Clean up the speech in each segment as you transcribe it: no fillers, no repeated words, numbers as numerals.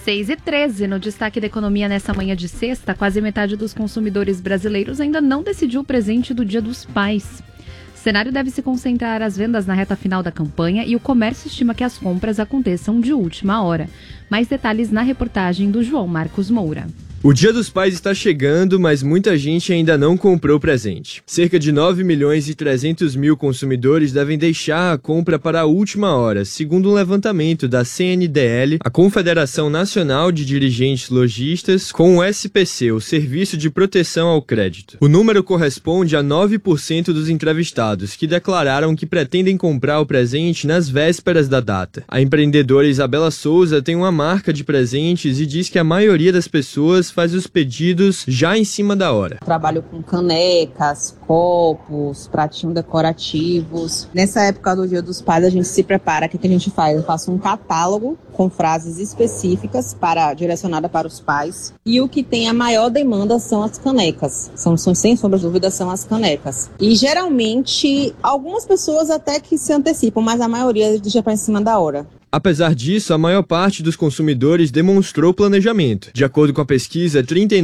6h13, no destaque da economia nessa manhã de sexta, quase metade dos consumidores brasileiros ainda não decidiu o presente do Dia dos Pais. O cenário deve se concentrar às vendas na reta final da campanha e o comércio estima que as compras aconteçam de última hora. Mais detalhes na reportagem do João Marcos Moura. O Dia dos Pais está chegando, mas muita gente ainda não comprou presente. Cerca de 9.300.000 consumidores devem deixar a compra para a última hora, segundo um levantamento da CNDL, a Confederação Nacional de Dirigentes Lojistas, com o SPC, o Serviço de Proteção ao Crédito. O número corresponde a 9% dos entrevistados, que declararam que pretendem comprar o presente nas vésperas da data. A empreendedora Isabela Souza tem uma marca de presentes e diz que a maioria das pessoas faz os pedidos já em cima da hora. Trabalho com canecas, copos, pratinhos decorativos. Nessa época do Dia dos Pais, a gente se prepara. O que a gente faz? Eu faço um catálogo com frases específicas direcionada para os pais. E o que tem a maior demanda são as canecas. São sem sombra de dúvida, são as canecas. E geralmente, algumas pessoas até que se antecipam, mas a maioria deixa para em cima da hora. Apesar disso, a maior parte dos consumidores demonstrou planejamento. De acordo com a pesquisa,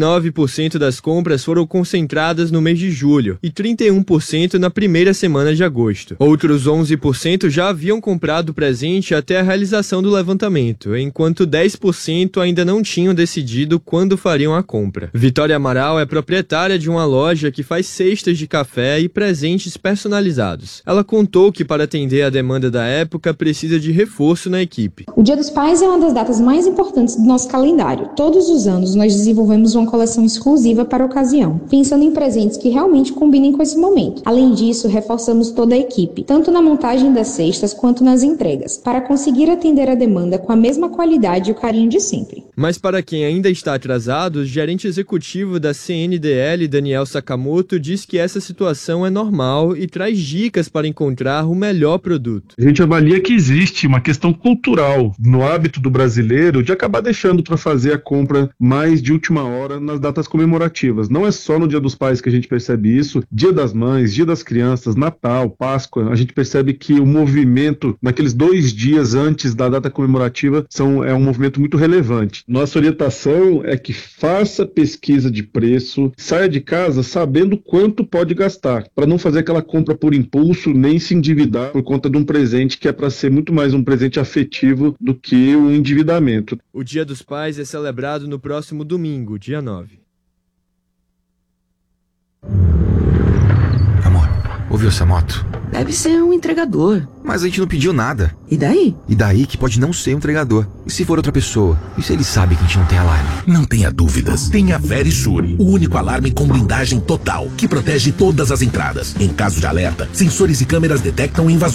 39% das compras foram concentradas no mês de julho e 31% na primeira semana de agosto. Outros 11% já haviam comprado o presente até a realização do levantamento, enquanto 10% ainda não tinham decidido quando fariam a compra. Vitória Amaral é proprietária de uma loja que faz cestas de café e presentes personalizados. Ela contou que para atender a demanda da época precisa de reforço na equipe. O Dia dos Pais é uma das datas mais importantes do nosso calendário. Todos os anos nós desenvolvemos uma coleção exclusiva para a ocasião, pensando em presentes que realmente combinem com esse momento. Além disso, reforçamos toda a equipe, tanto na montagem das cestas quanto nas entregas, para conseguir atender a demanda com a mesma qualidade e o carinho de sempre. Mas para quem ainda está atrasado, o gerente executivo da CNDL, Daniel Sakamoto, diz que essa situação é normal e traz dicas para encontrar o melhor produto. A gente avalia que existe uma questão cultural no hábito do brasileiro de acabar deixando para fazer a compra mais de última hora nas datas comemorativas. Não é só no Dia dos Pais que a gente percebe isso, Dia das Mães, Dia das Crianças, Natal, Páscoa, a gente percebe que o movimento naqueles 2 dias antes da data comemorativa é um movimento muito relevante. Nossa orientação é que faça pesquisa de preço, saia de casa sabendo quanto pode gastar, para não fazer aquela compra por impulso, nem se endividar por conta de um presente que é para ser muito mais um presente afetivo do que o endividamento. O Dia dos Pais é celebrado no próximo domingo, dia 9. Amor, ouviu essa moto? Deve ser um entregador. Mas a gente não pediu nada. E daí? E daí que pode não ser um entregador. E se for outra pessoa? E se ele sabe que a gente não tem alarme? Não tenha dúvidas. Tenha Verisure, o único alarme com blindagem total, que protege todas as entradas. Em caso de alerta, sensores e câmeras detectam invasões.